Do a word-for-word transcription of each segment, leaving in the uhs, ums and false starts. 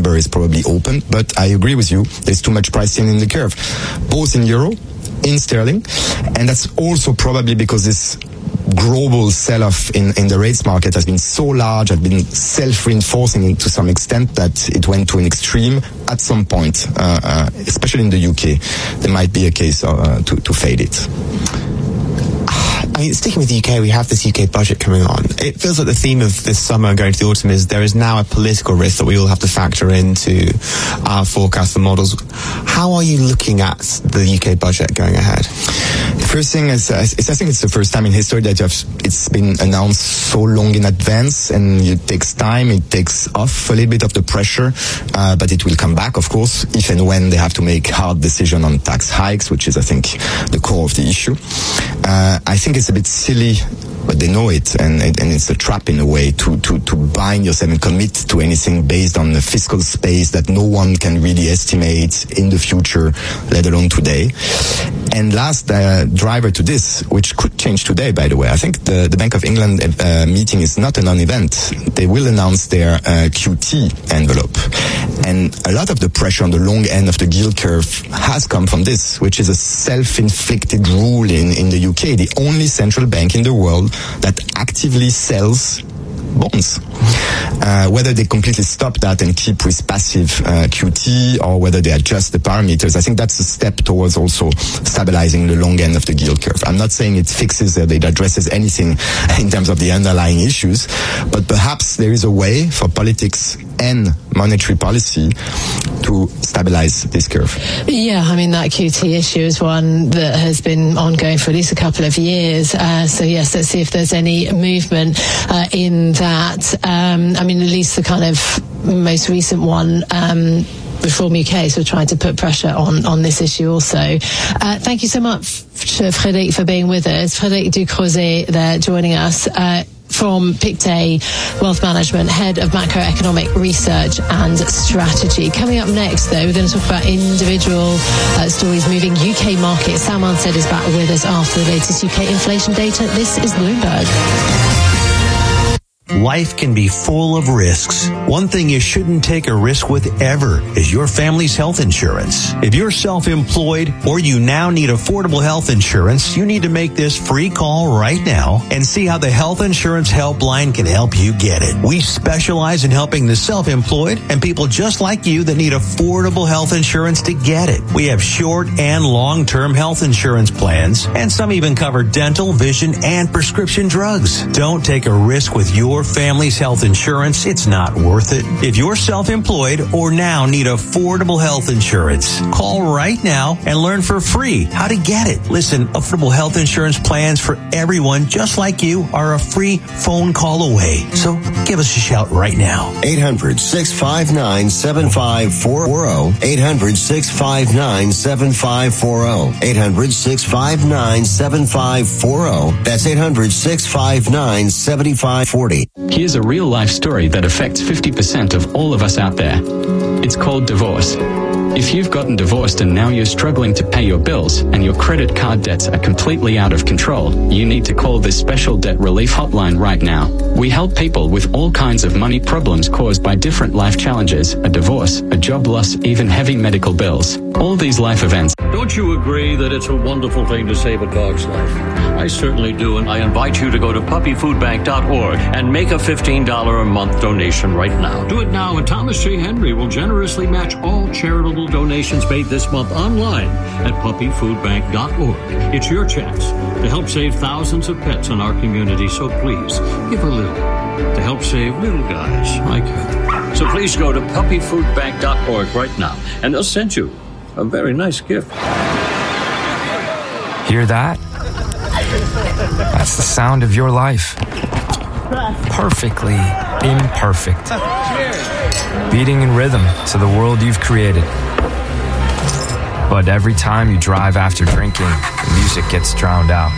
November is probably open. But I agree with you, there's too much pricing in the curve, both in euro, in sterling, and that's also probably because this global sell-off in, in the rates market has been so large, has been self-reinforcing to some extent that it went to an extreme at some point, uh, uh, especially in the U K. There might be a case uh, to, to fade it. I mean, sticking with the U K, we have this U K budget coming on. It feels like the theme of this summer going to the autumn is there is now a political risk that we all have to factor into our forecast and models. How are you looking at the U K budget going ahead? The first thing is, uh, is I think it's the first time in history that you have, it's been announced so long in advance, and it takes time, it takes off a little bit of the pressure, uh, but it will come back, of course, if and when they have to make hard decision on tax hikes, which is, I think, the core of the issue. Uh, I think it's a bit silly, but they know it, and, and it's a trap in a way to, to, to bind yourself and commit to anything based on the fiscal space that no one can really estimate in the future, let alone today. And last uh, driver to this, which could change today, by the way, I think the, the Bank of England uh, meeting is not a non-event. They will announce their uh, Q T envelope. And a lot of the pressure on the long end of the yield curve has come from this, which is a self-inflicted rule in, in the U K, the only central bank in the world that actively sells bonds. Uh, whether they completely stop that and keep with passive uh, Q T, or whether they adjust the parameters, I think that's a step towards also stabilizing the long end of the yield curve. I'm not saying it fixes or it addresses anything in terms of the underlying issues, but perhaps there is a way for politics and monetary policy to stabilize this curve. Yeah, I mean, that Q T issue is one that has been ongoing for at least a couple of years. Uh, so yes, let's see if there's any movement uh, in that. Um, I mean, at least the kind of most recent one, um, Reform U K, so trying to put pressure on, on this issue also. Uh, thank you so much, Frédéric, for being with us. Frédéric Ducrozet there joining us. Uh, from Pictet Wealth Management, Head of Macroeconomic Research and Strategy. Coming up next, though, we're going to talk about individual uh, stories moving U K markets. Sam Arnstead is back with us after the latest U K inflation data. This is Bloomberg. Life can be full of risks. One thing you shouldn't take a risk with ever is your family's health insurance. If you're self-employed or you now need affordable health insurance, you need to make this free call right now and see how the Health Insurance Helpline can help you get it. We specialize in helping the self-employed and people just like you that need affordable health insurance to get it. We have short and long-term health insurance plans, and some even cover dental, vision, and prescription drugs. Don't take a risk with your family's health insurance. It's not worth it. If you're self-employed or now need affordable health insurance, call right now and learn for free how to get it. Listen, affordable health insurance plans for everyone just like you are a free phone call away. So give us a shout right now. eight hundred, six five nine, seven five four zero. eight hundred, six five nine, seven five four zero. eight hundred, six five nine, seven five four zero. That's eight hundred, six five nine, seven five four zero. Here's a real-life story that affects fifty percent of all of us out there. It's called divorce. If you've gotten divorced and now you're struggling to pay your bills and your credit card debts are completely out of control, you need to call this special debt relief hotline right now. We help people with all kinds of money problems caused by different life challenges, a divorce, a job loss, even heavy medical bills. All these life events. Don't you agree that it's a wonderful thing to save a dog's life? I certainly do, and I invite you to go to puppy food bank dot org and make a fifteen dollars a month donation right now. Do it now, and Thomas J. Henry will generously match all charitable donations made this month online at puppy food bank dot org. It's your chance to help save thousands of pets in our community, so please give a little to help save little guys like you. So please go to puppy food bank dot org right now, and they'll send you a very nice gift. Hear that? That's the sound of your life. Perfectly imperfect. Beating in rhythm to the world you've created. But every time you drive after drinking, the music gets drowned out.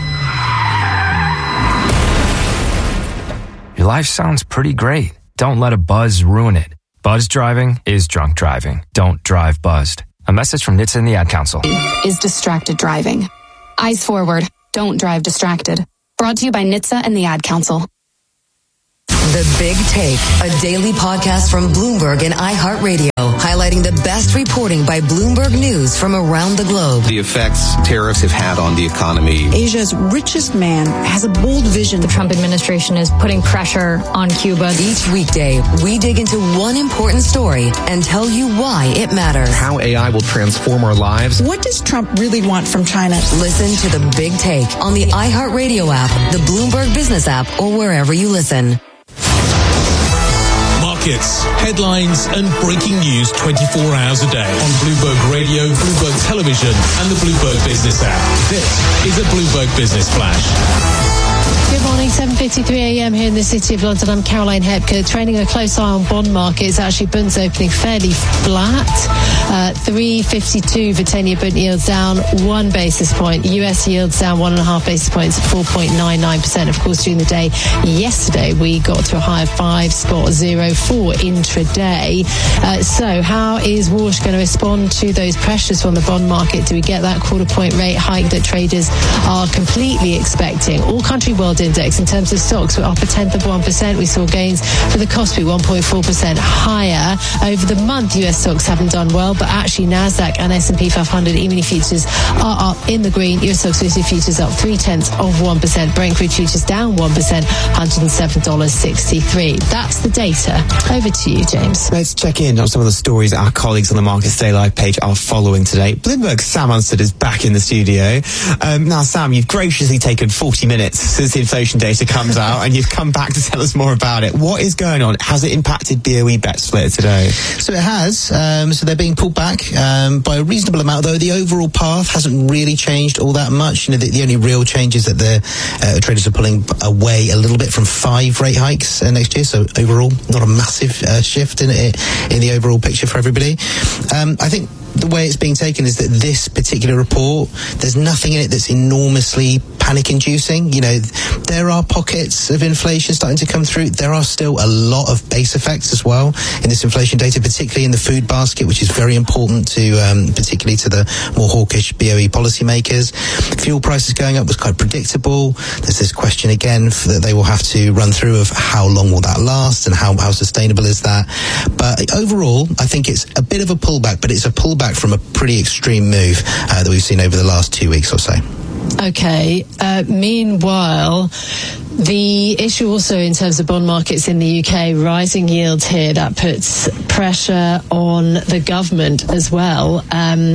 Your life sounds pretty great. Don't let a buzz ruin it. Buzz driving is drunk driving. Don't drive buzzed. A message from N H T S A and the Ad Council. Is distracted driving. Eyes forward. Don't drive distracted. Brought to you by N H T S A and the Ad Council. The Big Take, a daily podcast from Bloomberg and iHeartRadio. highlighting the best reporting by Bloomberg News from around the globe. The effects tariffs have had on the economy. Asia's richest man has a bold vision. The Trump administration is putting pressure on Cuba. Each weekday, we dig into one important story and tell you why it matters. How A I will transform our lives. What does Trump really want from China? Listen to The Big Take on the iHeartRadio app, the Bloomberg Business app, or wherever you listen. Markets, headlines and breaking news twenty-four hours a day on Bloomberg Radio, Bloomberg Television and the Bloomberg Business app. This is a Bloomberg Business Flash. Good morning, seven fifty-three a.m. here in the City of London. I'm Caroline Hepker, training a close eye on bond markets. Actually, bunds opening fairly flat. Uh, three fifty-two for ten-year bund yields down one basis point. U S yields down one and a half basis points at four point nine nine percent. Of course, during the day yesterday, we got to a high of five spot zero four intraday. Uh, so how is Walsh going to respond to those pressures from the bond market? Do we get that quarter point rate hike that traders are completely expecting? All country world index in terms of stocks were up a tenth of one percent. We saw gains for the Kospi one point four percent higher. Over the month, U S stocks haven't done well, but actually NASDAQ and S and P five hundred E-mini futures are up in the green. U S stocks futures up three tenths of one percent. Brent crude futures down one percent, one hundred seven dollars and sixty-three cents. That's the data. Over to you, James. Let's check in on some of the stories our colleagues on the Markets Day Live page are following today. Bloomberg's Sam Unstead is back in the studio. Um, now, Sam, you've graciously taken forty minutes since the inflation data comes out, and you've come back to tell us more about it. What is going on? Has it impacted B O E bet split today? So it has. Um, so they're being pulled back um, by a reasonable amount, though the overall path hasn't really changed all that much. You know, the, the only real change is that the uh, traders are pulling away a little bit from five rate hikes uh, next year. So overall, not a massive uh, shift in it in the overall picture for everybody. Um, I think the way it's being taken is that this particular report, there's nothing in it that's enormously panic-inducing. You know, there are pockets of inflation starting to come through. There are still a lot of base effects as well in this inflation data, particularly in the food basket, which is very important to, um, particularly to the more hawkish B O E policymakers. Fuel prices going up was quite predictable. There's this question again that they will have to run through of how long will that last and how, how sustainable is that. But overall, I think it's a bit of a pullback, but it's a pullback from a pretty extreme move uh, that we've seen over the last two weeks or so. Okay. Uh, meanwhile, the issue also in terms of bond markets in the U K, rising yields here, that puts pressure on the government as well, um,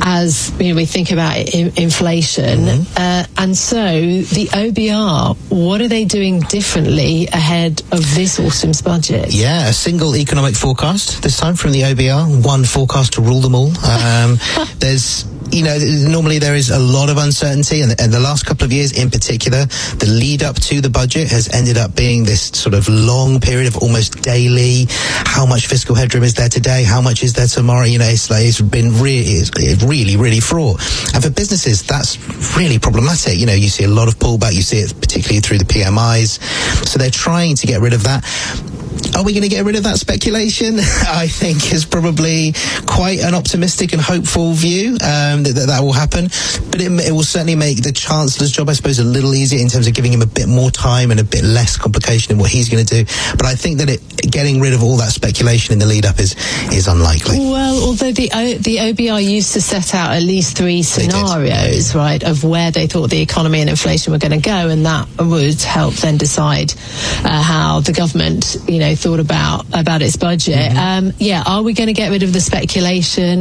as you know, we think about I- inflation. Mm-hmm. Uh, and so the O B R, what are they doing differently ahead of this autumn's budget? Yeah, a single economic forecast this time from the O B R, one forecast to rule them all. Um, there's You know, normally there is a lot of uncertainty, and, and the last couple of years in particular, the lead up to the budget has ended up being this sort of long period of almost daily, how much fiscal headroom is there today, how much is there tomorrow, you know, it's, like, it's been really, it's really, really fraught. And for businesses, that's really problematic. You know, you see a lot of pullback, you see it particularly through the P M Is, so they're trying to get rid of that. Are we going to get rid of that speculation? I think is probably quite an optimistic and hopeful view um, that, that that will happen. But it, it will certainly make the Chancellor's job, I suppose, a little easier in terms of giving him a bit more time and a bit less complication in what he's going to do. But I think that it, getting rid of all that speculation in the lead up is is unlikely. Well, although the o, the O B R used to set out at least three scenarios, right, of where they thought the economy and inflation were going to go, and that would help then decide uh, how the government, you know, thought about about its budget. Mm-hmm. Um, yeah, are we going to get rid of the speculation?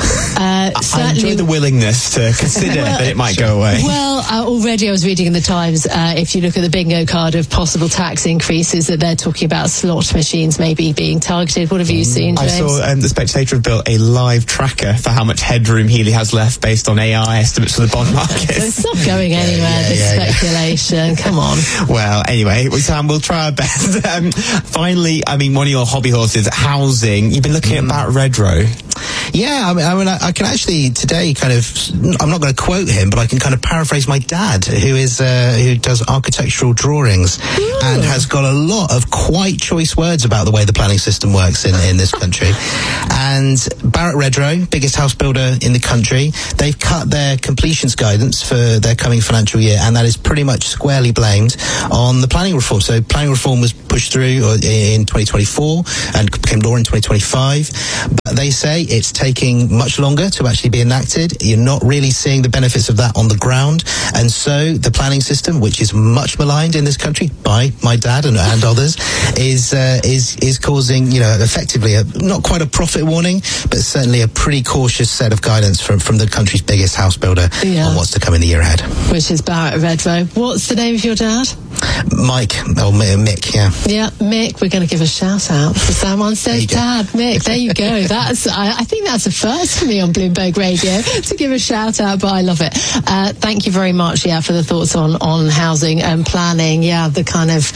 Uh, I enjoy the willingness to consider well, that it might go away. Well, uh, already I was reading in the Times, uh, if you look at the bingo card of possible tax increases, that they're talking about slot machines maybe being targeted. What have you seen, James? I saw um, the Spectator have built a live tracker for how much headroom Healy has left based on A I estimates for the bond market. So it's not going anywhere, yeah, yeah, this yeah, speculation. Yeah. Come on. Well, anyway, Sam, we'll try our best. um, finally, I mean, one of your hobby horses, housing. You've been looking mm. at Barrett Redrow. Yeah, I mean, I, mean I, I can actually today kind of, I'm not going to quote him, but I can kind of paraphrase my dad, who is uh, who does architectural drawings Ooh. and has got a lot of quite choice words about the way the planning system works in, in this country. And Barrett Redrow, biggest house builder in the country, they've cut their completions guidance for their coming financial year, and that is pretty much squarely blamed on the planning reform. So planning reform was pushed through in twenty twenty-four and became law in twenty twenty-five, but they say it's taking much longer to actually be enacted. You're not really seeing the benefits of that on the ground. And so the planning system, which is much maligned in this country by my dad and, and others, is uh, is is causing, you know, effectively a, not quite a profit warning, but certainly a pretty cautious set of guidance from, from the country's biggest house builder yeah. on what's to come in the year ahead. Which is Barratt Redrow. What's the name of your dad? Mike, or Mick, yeah. Yeah, Mick, we're going to give a shout out to Sam on stage. Dad, Mick, there you go. That's I, I think that's a first for me on Bloomberg Radio to give a shout out, but I love it. Uh, thank you very much, yeah, for the thoughts on, on housing and planning. Yeah, the kind of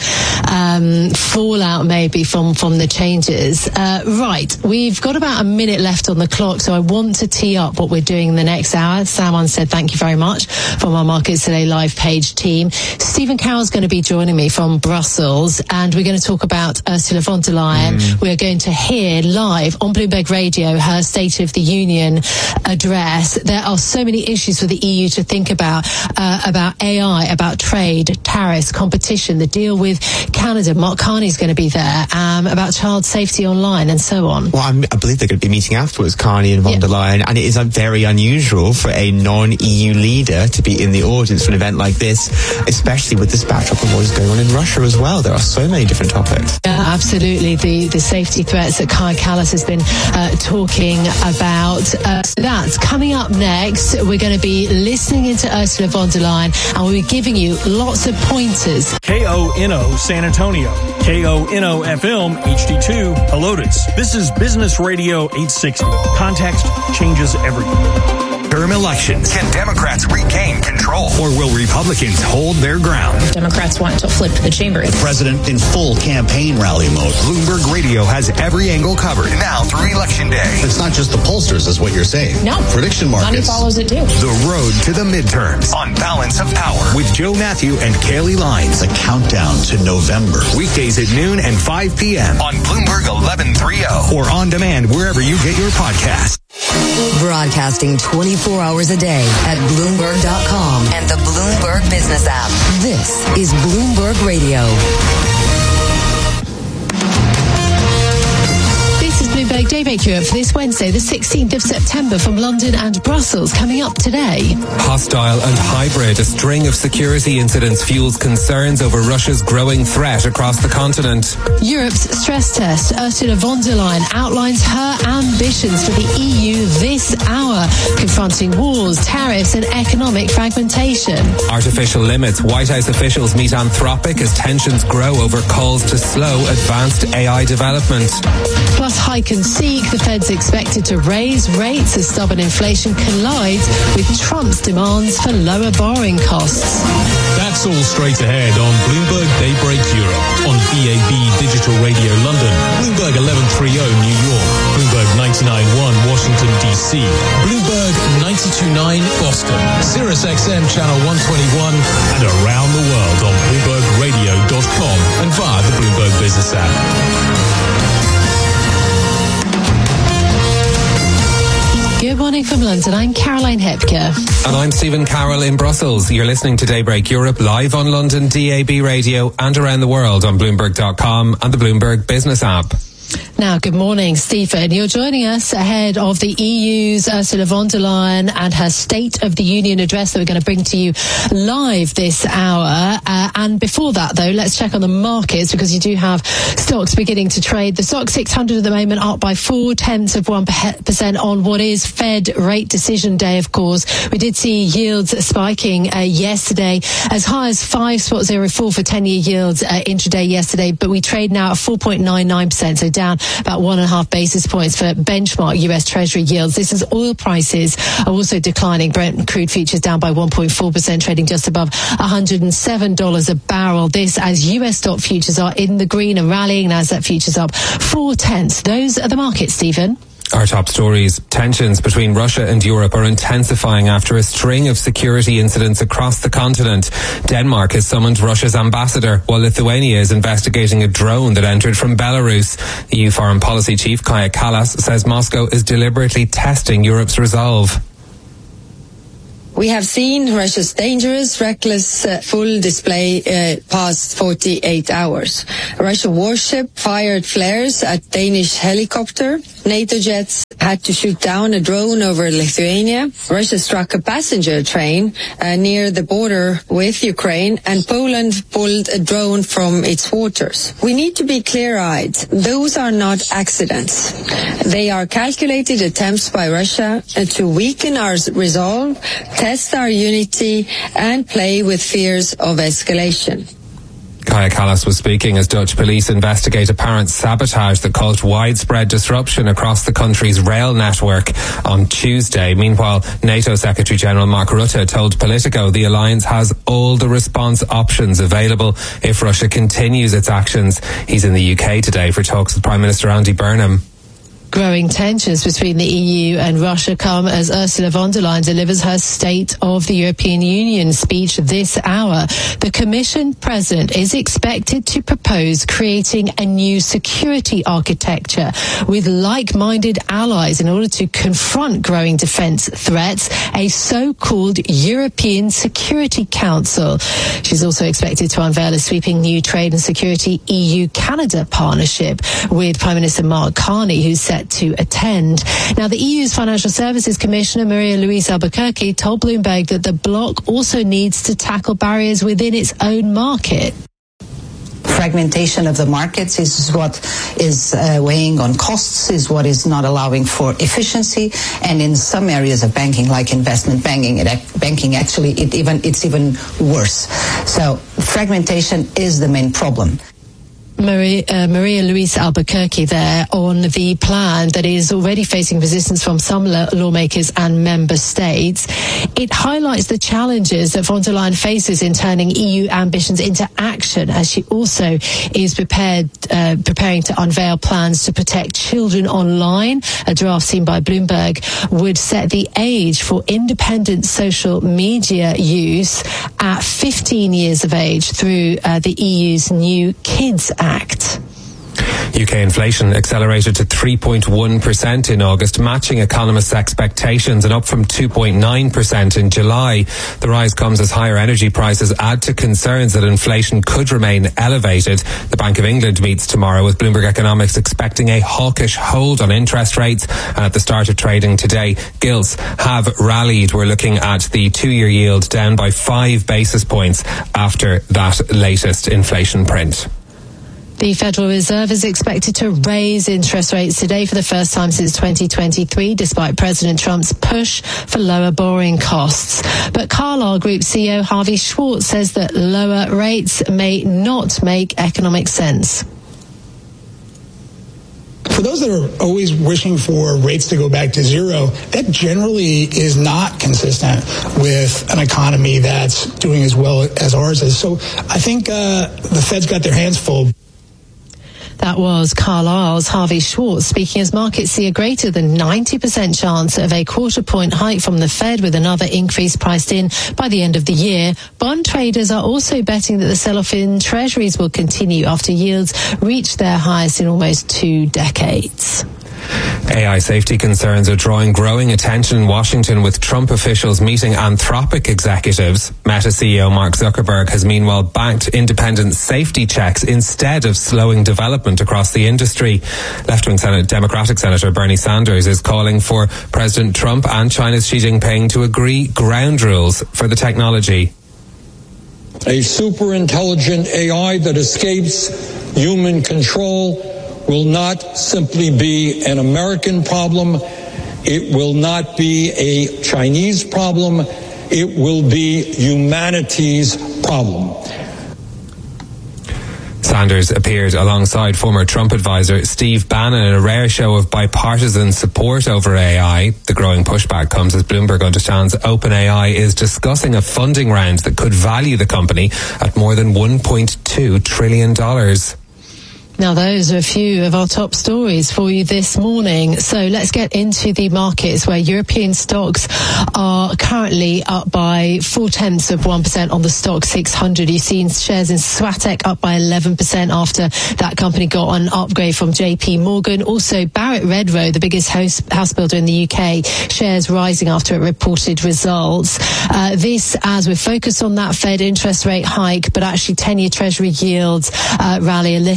um, fallout maybe from, from the changes. Uh, right, we've got about a minute left on the clock, so I want to tee up what we're doing in the next hour. Sam said thank you very much from our Markets Today live page team. Stephen Carroll's going to be joining me from Brussels, and we're going to talk about Ursula von der Leyen. Mm. We're going to hear live on Bloomberg Radio her State of the Union address. There are so many issues for the E U to think about, uh, about A I, about trade, tariffs, competition, the deal with Canada. Mark Carney's going to be there, um, about child safety online and so on. Well, I'm, I believe they're going to be meeting afterwards, Carney and von yeah. der Leyen, and it is uh, very unusual for a non-E U leader to be in the audience for an event like this, especially with this backdrop of what is going on in Russia as well. There are so many different topics. Yeah, absolutely. The the safety threats that Kai Kallas has been uh, talking about. Uh, so that's coming up next. We're going to be listening into Ursula von der Leyen, and we'll be giving you lots of pointers. K O N O San Antonio, K O N O F M H D two Helotes. This is Business Radio eight sixty. Context changes everything. Term elections. Can Democrats regain control? Or will Republicans hold their ground? Democrats want to flip the chamber. The president in full campaign rally mode. Bloomberg Radio has every angle covered now through Election Day. It's not just the pollsters, is what you're saying. No. Prediction markets. Money follows it too. The road to the midterms on Balance of Power with Joe Matthew and Kaylee Lines. A countdown to November. Weekdays at noon and five p.m. on Bloomberg eleven thirty or on demand wherever you get your podcasts. Broadcasting twenty-four hours a day at Bloomberg dot com and the Bloomberg Business app. This is Bloomberg Radio. Bloomberg Daybreak Europe for this Wednesday, the sixteenth of September, from London and Brussels. Coming up today. Hostile and hybrid. A string of security incidents fuels concerns over Russia's growing threat across the continent. Europe's stress test. Ursula von der Leyen outlines her ambitions for the E U this hour, confronting wars, tariffs and economic fragmentation. Artificial limits. White House officials meet Anthropic as tensions grow over calls to slow advanced A I development. Plus, hike and seek. The Fed's expected to raise rates as stubborn inflation collides with Trump's demands for lower borrowing costs. That's all straight ahead on Bloomberg Daybreak Europe, on B A B Digital Radio London, Bloomberg eleven thirty New York, Bloomberg ninety-nine point one Washington, D C, Bloomberg ninety-two point nine Boston, Sirius X M Channel one twenty-one, and around the world on Bloomberg Radio dot com and via the Bloomberg Business app. Good morning from London. I'm Caroline Hepker. And I'm Stephen Carroll in Brussels. You're listening to Daybreak Europe live on London D A B Radio and around the world on Bloomberg dot com and the Bloomberg Business app. Now, good morning, Stephen. You're joining us ahead of the E U's Ursula von der Leyen and her State of the Union address that we're going to bring to you live this hour. Uh, and before that, though, let's check on the markets, because you do have stocks beginning to trade. The stock six hundred at the moment up by four tenths of one percent on what is Fed rate decision day, of course. We did see yields spiking uh, yesterday as high as five spot zero four for ten-year yields uh, intraday yesterday, but we trade now at four point nine nine percent, so down about one and a half basis points for benchmark U S Treasury yields. This is oil prices are also declining. Brent crude futures down by one point four percent, trading just above one hundred seven dollars a barrel. This as U S stock futures are in the green and rallying. Nasdaq futures up four tenths. Those are the markets, Stephen. Our top stories. Tensions between Russia and Europe are intensifying after a string of security incidents across the continent. Denmark has summoned Russia's ambassador, while Lithuania is investigating a drone that entered from Belarus. The E U Foreign Policy Chief, Kaja Kallas, says Moscow is deliberately testing Europe's resolve. We have seen Russia's dangerous, reckless, uh, full display uh, past forty-eight hours. A Russian warship fired flares at Danish helicopter. NATO jets had to shoot down a drone over Lithuania. Russia struck a passenger train uh, near the border with Ukraine, and Poland pulled a drone from its waters. We need to be clear-eyed. Those are not accidents. They are calculated attempts by Russia uh, to weaken our resolve, test our unity, and play with fears of escalation. Kaja Kallas was speaking as Dutch police investigate apparent sabotage that caused widespread disruption across the country's rail network on Tuesday. Meanwhile, NATO Secretary-General Mark Rutte told Politico the alliance has all the response options available if Russia continues its actions. He's in the U K today for talks with Prime Minister Andy Burnham. Growing tensions between the E U and Russia come as Ursula von der Leyen delivers her State of the European Union speech this hour. The Commission President is expected to propose creating a new security architecture with like-minded allies in order to confront growing defence threats, a so-called European Security Council. She's also expected to unveil a sweeping new trade and security E U-Canada partnership with Prime Minister Mark Carney, who's set to attend. Now, the E U's Financial Services Commissioner, Maria-Louise Albuquerque, told Bloomberg that the bloc also needs to tackle barriers within its own market. Fragmentation of the markets is what is uh, weighing on costs, is what is not allowing for efficiency, and in some areas of banking, like investment banking, it, banking actually it even it's even worse. So fragmentation is the main problem. Maria, uh, Maria Louise Albuquerque there on the plan that is already facing resistance from some la- lawmakers and member states. It highlights the challenges that von der Leyen faces in turning E U ambitions into action, as she also is prepared, uh, preparing to unveil plans to protect children online. A draft seen by Bloomberg would set the age for independent social media use at fifteen years of age through uh, the E U's new Kids Act. Act. U K inflation accelerated to three point one percent in August, matching economists' expectations and up from two point nine percent in July. The rise comes as higher energy prices add to concerns that inflation could remain elevated. The Bank of England meets tomorrow, with Bloomberg Economics expecting a hawkish hold on interest rates. And at the start of trading today, gilts have rallied. We're looking at the two-year yield down by five basis points after that latest inflation print. The Federal Reserve is expected to raise interest rates today for the first time since twenty twenty-three, despite President Trump's push for lower borrowing costs. But Carlyle Group C E O Harvey Schwartz says that lower rates may not make economic sense. For those that are always wishing for rates to go back to zero, that generally is not consistent with an economy that's doing as well as ours is. So I think uh, the Fed's got their hands full. That was Carlyle's Harvey Schwartz speaking as markets see a greater than ninety percent chance of a quarter point hike from the Fed, with another increase priced in by the end of the year. Bond traders are also betting that the sell-off in treasuries will continue after yields reach their highest in almost two decades. A I safety concerns are drawing growing attention in Washington, with Trump officials meeting Anthropic executives. Meta C E O Mark Zuckerberg has meanwhile backed independent safety checks instead of slowing development across the industry. Left-wing Senate, Democratic Senator Bernie Sanders is calling for President Trump and China's Xi Jinping to agree ground rules for the technology. A super-intelligent A I that escapes human control will not simply be an American problem. It will not be a Chinese problem. It will be humanity's problem. Sanders appeared alongside former Trump advisor Steve Bannon in a rare show of bipartisan support over A I. The growing pushback comes as Bloomberg understands OpenAI is discussing a funding round that could value the company at more than one point two trillion dollars. Now, those are a few of our top stories for you this morning. So let's get into the markets, where European stocks are currently up by four tenths of one percent on the stock six hundred. You've seen shares in Swatek up by eleven percent after that company got an upgrade from J P Morgan. Also, Barratt Redrow, the biggest house, house builder in the U K, shares rising after it reported results. Uh, this as we're focused on that Fed interest rate hike, but actually ten-year Treasury yields uh, rally a little. We're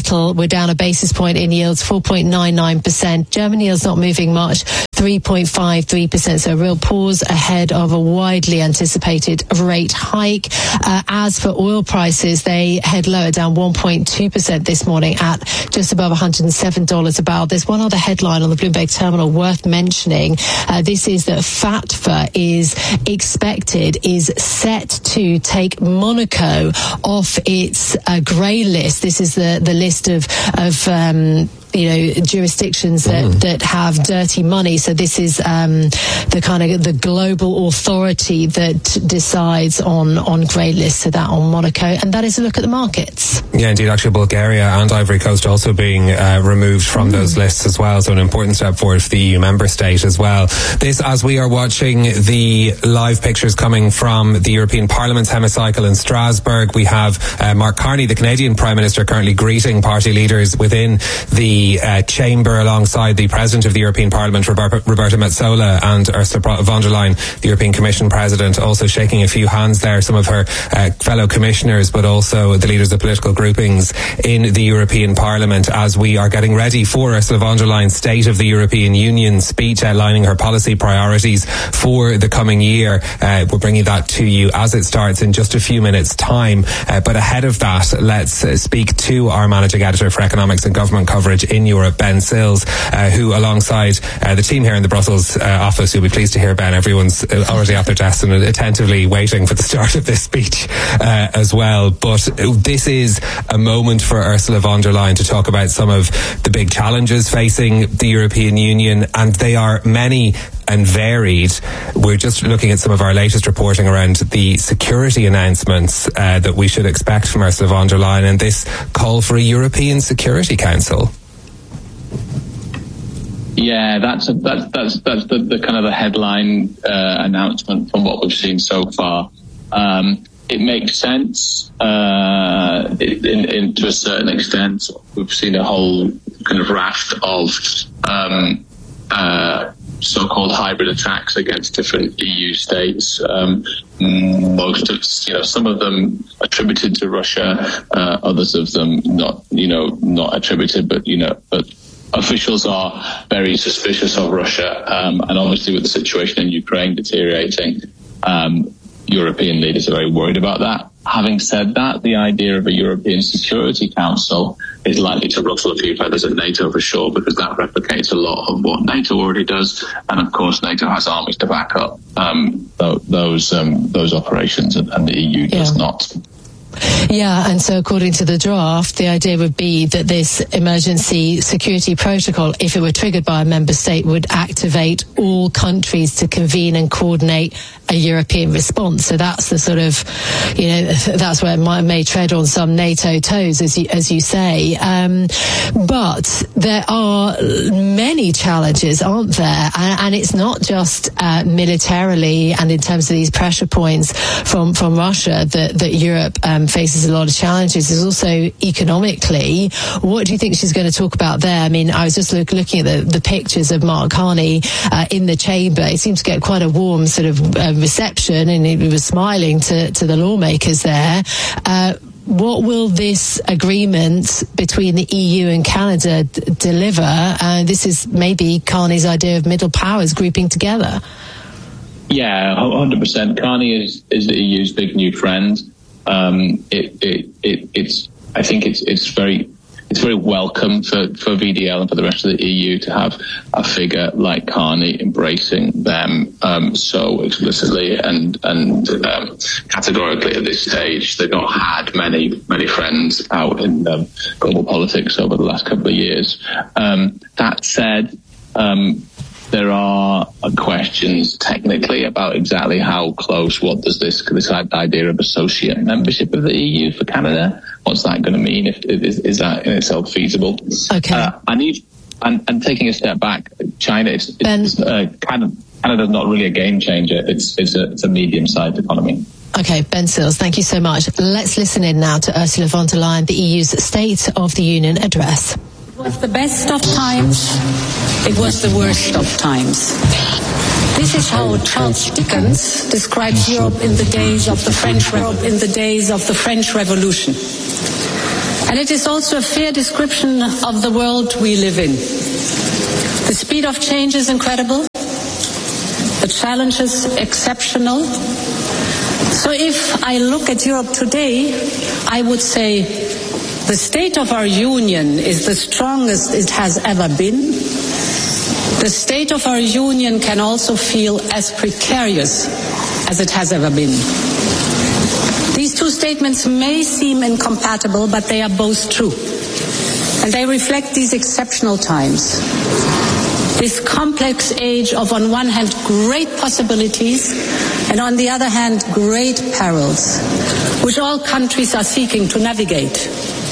down a basis point in yields, four point nine nine percent. German yields not moving much, three point five three percent. So a real pause ahead of a widely anticipated rate hike. Uh, as for oil prices, they head lower, down one point two percent this morning at just above one hundred seven dollars a barrel. There's one other headline on the Bloomberg terminal worth mentioning. Uh, this is that FATFA is expected, is set to take Monaco off its uh, grey list. This is the, the list of, of um, you know, jurisdictions that, mm. that have dirty money. So this is um, the kind of the global authority that decides on, on grey lists, so that on Monaco. And that is a look at the markets. Yeah, indeed. Actually, Bulgaria and Ivory Coast also being uh, removed from mm. those lists as well. So an important step forward for the E U member state as well. This, as we are watching the live pictures coming from the European Parliament's hemicycle in Strasbourg, we have uh, Mark Carney, the Canadian Prime Minister, currently greeting party leaders within the The uh, chamber alongside the President of the European Parliament, Roberta, Roberta Metsola, and Ursula von der Leyen, the European Commission President, also shaking a few hands there, some of her uh, fellow commissioners, but also the leaders of political groupings in the European Parliament, as we are getting ready for Ursula von der Leyen's State of the European Union speech outlining her policy priorities for the coming year. Uh, we're bringing that to you as it starts in just a few minutes' time. Uh, but ahead of that, let's uh, speak to our Managing Editor for Economics and Government Coverage in Europe, Ben Sills, uh, who alongside uh, the team here in the Brussels uh, office, you'll be pleased to hear, Ben, everyone's already at their desks and attentively waiting for the start of this speech uh, as well. But this is a moment for Ursula von der Leyen to talk about some of the big challenges facing the European Union, and they are many and varied. We're just looking at some of our latest reporting around the security announcements uh, that we should expect from Ursula von der Leyen, and this call for a European Security Council. Yeah, that's a, that's that's that's the, the kind of the headline uh, announcement from what we've seen so far. Um, it makes sense uh, in, in, to a certain extent. We've seen a whole kind of raft of um, uh, so-called hybrid attacks against different E U states. Um, most of, you know, some of them attributed to Russia, uh, others of them not, you know, not attributed, but you know, but. Officials are very suspicious of Russia, um, and obviously with the situation in Ukraine deteriorating, um, European leaders are very worried about that. Having said that, the idea of a European Security Council is likely to ruffle a few feathers at NATO for sure, because that replicates a lot of what NATO already does, and of course NATO has armies to back up um, th- those um, those operations, and, and the E U does yeah. not. Yeah, and so according to the draft, the idea would be that this emergency security protocol, if it were triggered by a member state, would activate all countries to convene and coordinate a European response. So that's the sort of, you know, that's where it might, may tread on some NATO toes, as you, as you say. Um, but there are many challenges, aren't there? And, and it's not just uh, militarily and in terms of these pressure points from, from Russia that, that Europe um, faces a lot of challenges. There's also economically. What do you think she's going to talk about there? I mean, I was just look, looking at the, the pictures of Mark Carney uh, in the chamber. He seemed to get quite a warm sort of uh, reception, and he was smiling to, to the lawmakers there. Uh, what will this agreement between the E U and Canada d- deliver? Uh, this is maybe Carney's idea of middle powers grouping together. Yeah, one hundred percent. Carney is, is the E U's big new friend. Um, it, it, it, it's, I think it's, it's very, it's very welcome for, for V D L and for the rest of the E U to have a figure like Carney embracing them um, so explicitly and and um, categorically at this stage. They've not had many many friends out in um, global politics over the last couple of years. Um, that said, um, there are questions technically about exactly how close, what does this, this idea of associate membership of the E U for Canada, what's that going to mean? If is, is that in itself feasible? Okay. Uh, I need, and, and taking a step back, China, it's, it's uh, Canada, Canada's not really a game changer. It's, it's a, it's a medium-sized economy. Okay, Ben Sills, thank you so much. Let's listen in now to Ursula von der Leyen, the E U's State of the Union address. It was the best of times, it was the worst of times. This is how Charles Dickens describes Europe in the days of the French Re- in the days of the French Revolution. And it is also a fair description of the world we live in. The speed of change is incredible. The challenge is exceptional. So if I look at Europe today, I would say the state of our union is the strongest it has ever been. The state of our union can also feel as precarious as it has ever been. These two statements may seem incompatible, but they are both true. And they reflect these exceptional times. This complex age of, on one hand, great possibilities, and on the other hand, great perils, which all countries are seeking to navigate.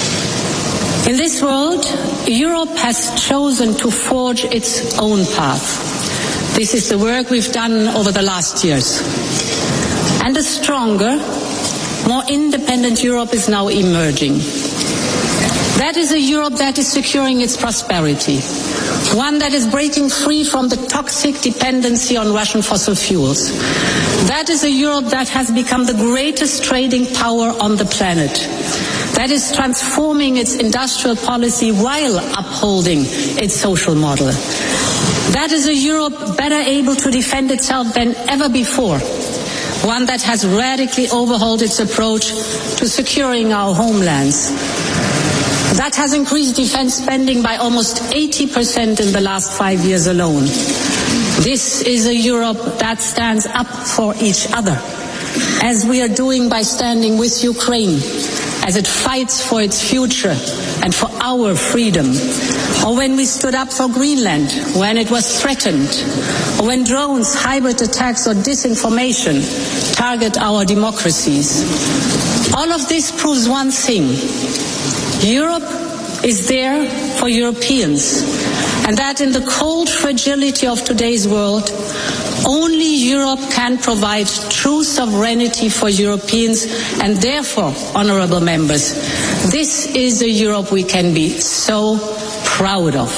In this world, Europe has chosen to forge its own path. This is the work we've done over the last years. And a stronger, more independent Europe is now emerging. That is a Europe that is securing its prosperity, one that is breaking free from the toxic dependency on Russian fossil fuels. That is a Europe that has become the greatest trading power on the planet, that is transforming its industrial policy while upholding its social model. That is a Europe better able to defend itself than ever before, one that has radically overhauled its approach to securing our homelands. That has increased defense spending by almost eighty percent in the last five years alone. This is a Europe that stands up for each other, as we are doing by standing with Ukraine, as it fights for its future and for our freedom. Or when we stood up for Greenland, when it was threatened. Or when drones, hybrid attacks or disinformation target our democracies. All of this proves one thing. Europe is there for Europeans, and that in the cold fragility of today's world, only Europe can provide true sovereignty for Europeans, and therefore, honourable members, this is a Europe we can be so proud of.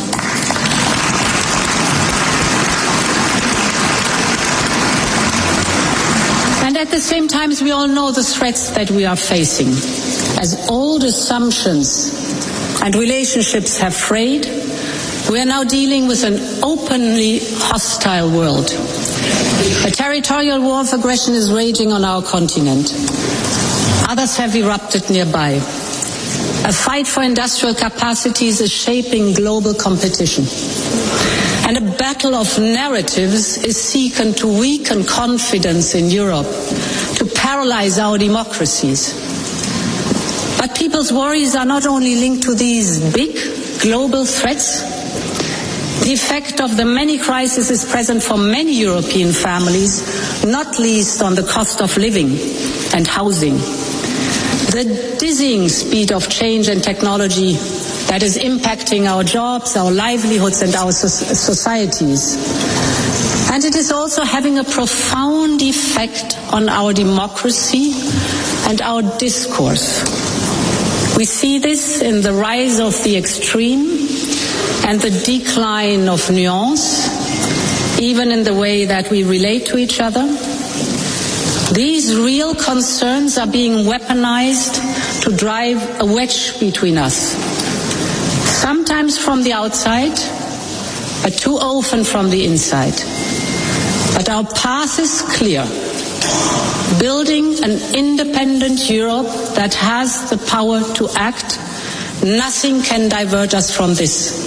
And at the same time, we all know the threats that we are facing. As old assumptions and relationships have frayed, we are now dealing with an openly hostile world. A territorial war of aggression is raging on our continent. Others have erupted nearby. A fight for industrial capacities is shaping global competition. And a battle of narratives is seeking to weaken confidence in Europe, to paralyze our democracies. But people's worries are not only linked to these big global threats. The effect of the many crises is present for many European families, not least on the cost of living and housing. The dizzying speed of change and technology that is impacting our jobs, our livelihoods, and our societies. And it is also having a profound effect on our democracy and our discourse. We see this in the rise of the extreme and the decline of nuance, even in the way that we relate to each other. These real concerns are being weaponized to drive a wedge between us, sometimes from the outside, but too often from the inside. But our path is clear. Building an independent Europe that has the power to act, nothing can divert us from this.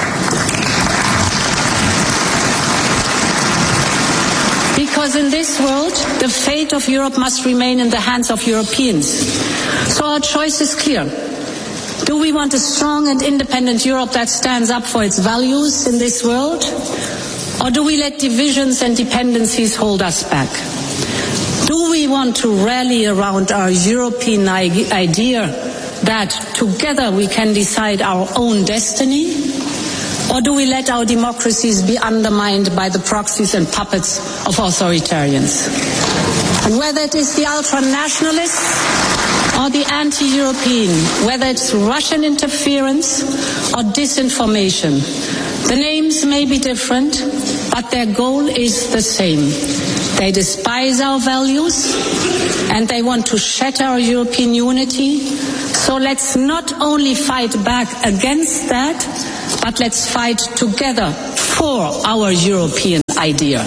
Because in this world, the fate of Europe must remain in the hands of Europeans. So our choice is clear. Do we want a strong and independent Europe that stands up for its values in this world? Or do we let divisions and dependencies hold us back? Do we want to rally around our European idea that together we can decide our own destiny? Or do we let our democracies be undermined by the proxies and puppets of authoritarians? And whether it is the ultra-nationalists or the anti-European, whether it's Russian interference or disinformation, the names may be different, but their goal is the same. They despise our values, and they want to shatter our European unity So let's not only fight back against that, but let's fight together for our European idea.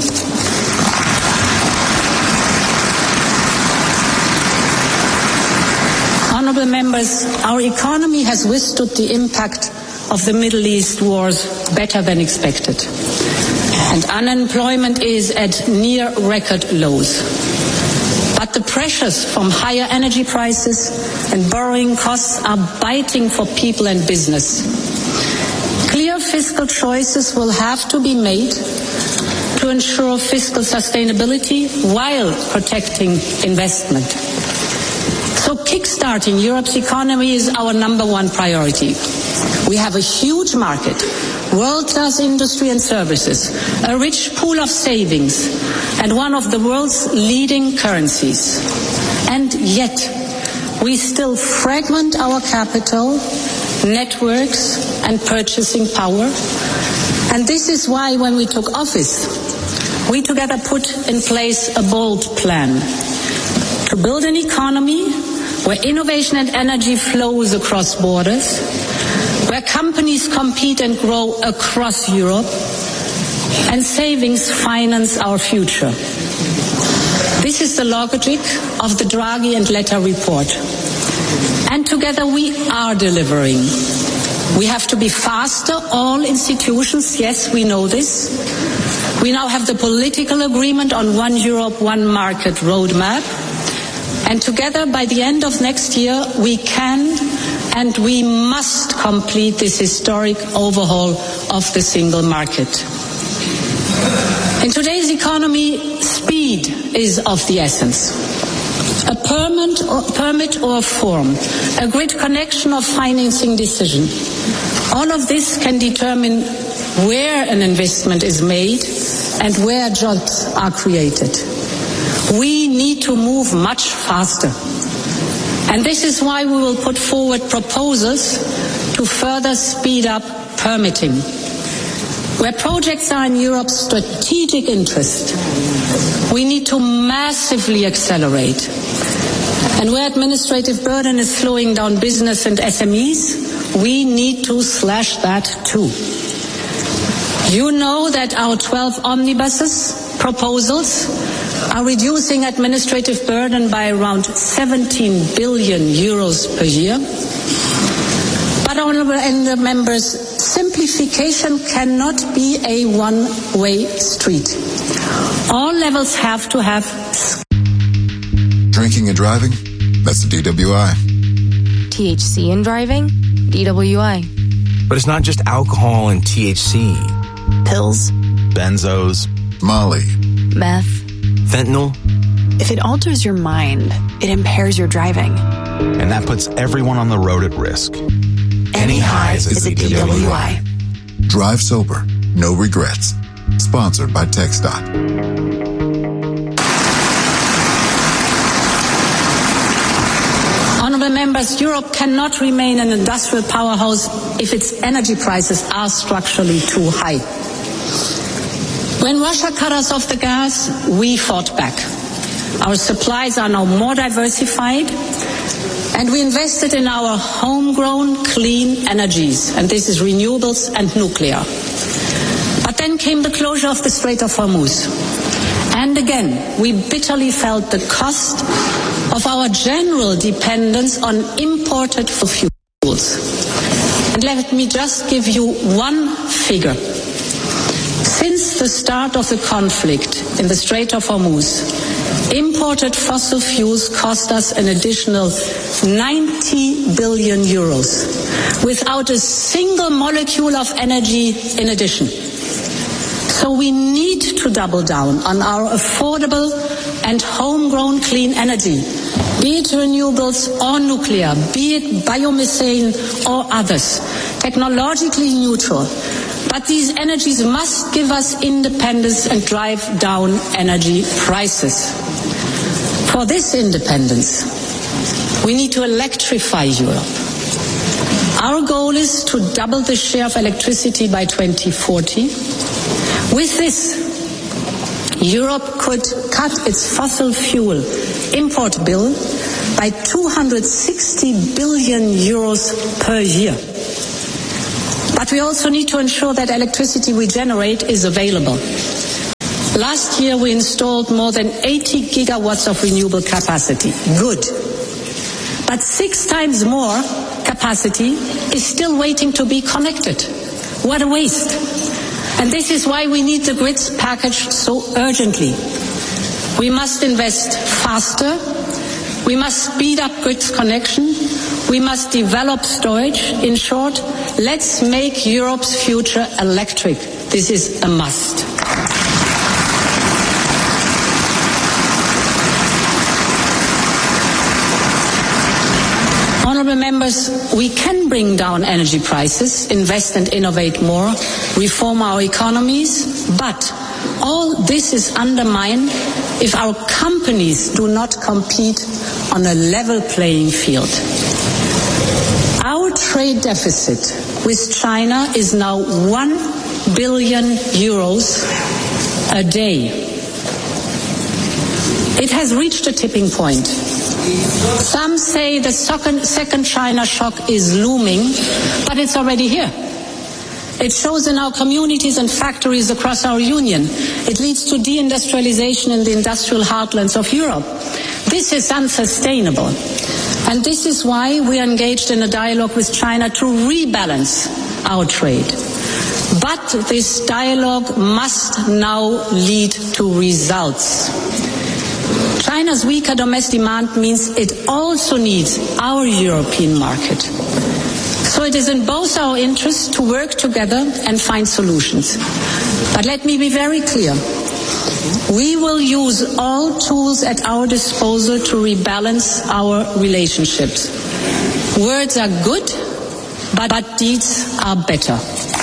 Honourable members, our economy has withstood the impact of the Middle East wars better than expected. And unemployment is at near record lows. But the pressures from higher energy prices and borrowing costs are biting for people and business. Clear fiscal choices will have to be made to ensure fiscal sustainability while protecting investment. So kickstarting Europe's economy is our number one priority. We have a huge market, world-class industry and services, a rich pool of savings, and one of the world's leading currencies. And yet, we still fragment our capital, networks, and purchasing power. And this is why when we took office, we together put in place a bold plan to build an economy where innovation and energy flows across borders, where companies compete and grow across Europe, and savings finance our future. This is the logic of the Draghi and Letta report. And together we are delivering. We have to be faster, all institutions, yes, we know this. We now have the political agreement on One Europe, One Market roadmap. And together, by the end of next year, we can and we must complete this historic overhaul of the single market. In today's economy, speed is of the essence. A permit or, permit or form, a grid connection or financing decision. All of this can determine where an investment is made and where jobs are created. We need to move much faster. And this is why we will put forward proposals to further speed up permitting. Where projects are in Europe's strategic interest, we need to massively accelerate. And where administrative burden is slowing down business and S M Es, we need to slash that too. You know that our twelve omnibuses proposals are reducing administrative burden by around seventeen billion euros per year. But, honourable members, simplification cannot be a one-way street. All levels have to have... Drinking and driving? That's the D W I. T H C in driving? D W I. But it's not just alcohol and T H C. Pills. Benzos. Molly. Meth. Fentanyl. If it alters your mind, it impairs your driving. And that puts everyone on the road at risk. Any highs is a D W I. Drive sober. No regrets. Sponsored by TxDOT. Honourable members, Europe cannot remain an industrial powerhouse if its energy prices are structurally too high. When Russia cut us off the gas, we fought back. Our supplies are now more diversified, and we invested in our homegrown clean energies, and this is renewables and nuclear. But then came the closure of the Strait of Hormuz. And again, we bitterly felt the cost of our general dependence on imported fuels. And let me just give you one figure. Since the start of the conflict in the Strait of Hormuz, imported fossil fuels cost us an additional ninety billion euros, without a single molecule of energy in addition. So we need to double down on our affordable and homegrown clean energy, be it renewables or nuclear, be it biomethane or others, technologically neutral. But these energies must give us independence and drive down energy prices. For this independence, we need to electrify Europe. Our goal is to double the share of electricity by twenty forty. With this, Europe could cut its fossil fuel import bill by two hundred sixty billion euros per year. But we also need to ensure that electricity we generate is available. Last year we installed more than eighty gigawatts of renewable capacity. Good. But six times more capacity is still waiting to be connected. What a waste. And this is why we need the grids package so urgently. We must invest faster. We must speed up grids connection. We must develop storage. In short, let's make Europe's future electric. This is a must. Honourable members, we can bring down energy prices, invest and innovate more, reform our economies, but all this is undermined if our companies do not compete on a level playing field. Our trade deficit with China is now one billion euros a day. It has reached a tipping point. Some say the second China shock is looming, but it's already here. It shows in our communities and factories across our union. It leads to deindustrialization in the industrial heartlands of Europe. This is unsustainable. And this is why we are engaged in a dialogue with China to rebalance our trade. But this dialogue must now lead to results. China's weaker domestic demand means it also needs our European market. So it is in both our interests to work together and find solutions. But let me be very clear. We will use all tools at our disposal to rebalance our relationships. Words are good, but, but deeds are better.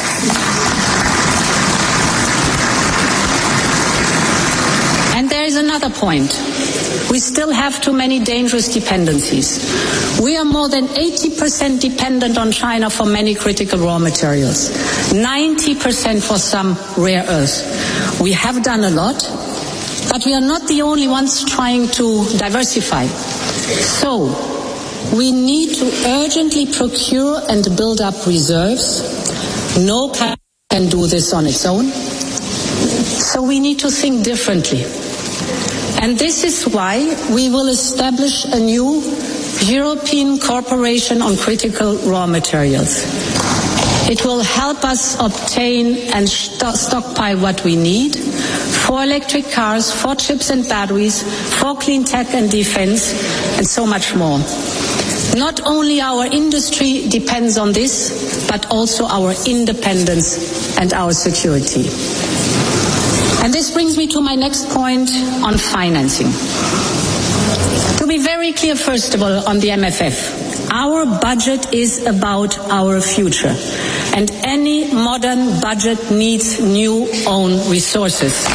And there is another point. We still have too many dangerous dependencies. We are more than eighty percent dependent on China for many critical raw materials, ninety percent for some rare earths. We have done a lot, but we are not the only ones trying to diversify. So, we need to urgently procure and build up reserves. No country can do this on its own. So we need to think differently. And this is why we will establish a new European Corporation on Critical Raw Materials. It will help us obtain and st- stockpile what we need for electric cars, for chips and batteries, for clean tech and defense, and so much more. Not only our industry depends on this, but also our independence and our security. And this brings me to my next point on financing. To be very clear, first of all, on the M F F, our budget is about our future, and any modern budget needs new own resources.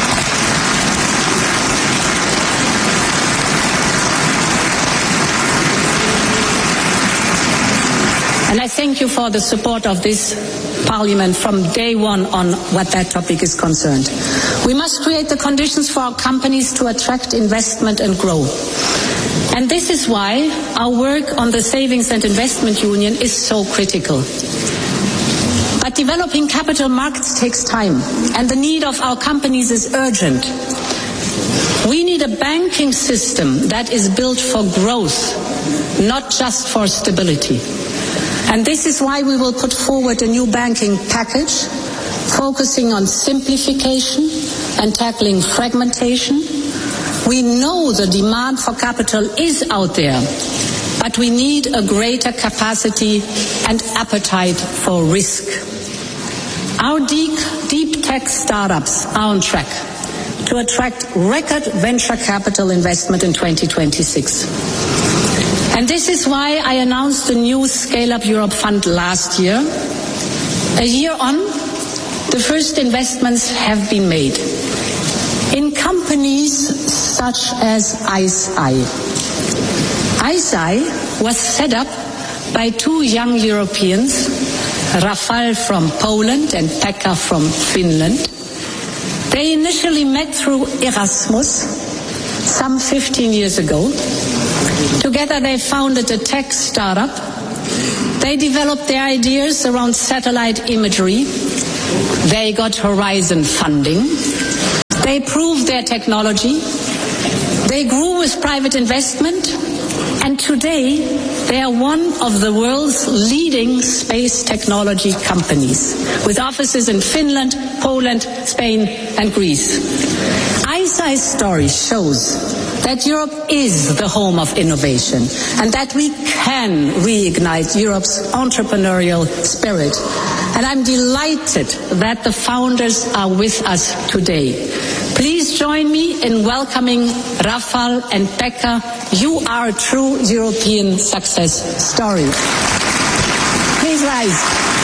And I thank you for the support of this Parliament from day one on what that topic is concerned. We must create the conditions for our companies to attract investment and grow. And this is why our work on the Savings and Investment Union is so critical. But developing capital markets takes time, and the need of our companies is urgent. We need a banking system that is built for growth, not just for stability. And this is why we will put forward a new banking package focusing on simplification and tackling fragmentation. We know the demand for capital is out there, but we need a greater capacity and appetite for risk. Our deep, deep tech startups are on track to attract record venture capital investment in twenty twenty-six. And this is why I announced the new Scale Up Europe Fund last year. A year on, the first investments have been made in companies such as ICEYE. ICEYE was set up by two young Europeans, Rafał from Poland and Pekka from Finland. They initially met through Erasmus some fifteen years ago. Together they founded a tech startup. They developed their ideas around satellite imagery. They got Horizon funding. They proved their technology. They grew with private investment. And today, they are one of the world's leading space technology companies, with offices in Finland, Poland, Spain, and Greece. I S I's story shows that Europe is the home of innovation and that we can reignite Europe's entrepreneurial spirit. And I'm delighted that the founders are with us today. Please join me in welcoming Rafał and Pekka. You are a true European success story. Please rise.